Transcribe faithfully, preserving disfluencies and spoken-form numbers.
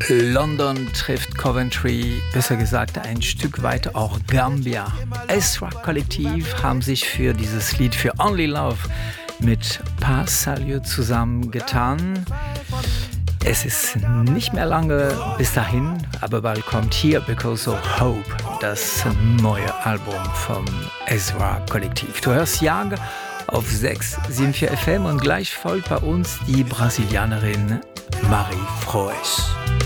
London trifft Coventry, besser gesagt ein Stück weiter auch Gambia. Ezra Kollektiv haben sich für dieses Lied für Only Love mit Pa Salieu zusammengetan. Es ist nicht mehr lange bis dahin, aber bald kommt hier Because of Hope, das neue Album vom Ezra Kollektiv. Du hörst Jag auf sechs Komma sieben vier F M und gleich folgt bei uns die Brasilianerin Marie Froes.